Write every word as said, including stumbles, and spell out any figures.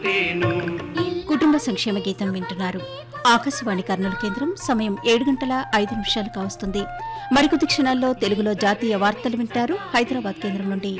కుటుంబ సంక్షేమ గీతం వింటున్నారు. ఆకాశవాణి కర్నూలు కేంద్రం. సమయం ఏడు గంటల ఐదు నిమిషాలు కావస్తుంది. మరికొద్ది క్షణాల్లో తెలుగులో జాతీయ వార్తలు వింటారు హైదరాబాద్ కేంద్రం నుండి.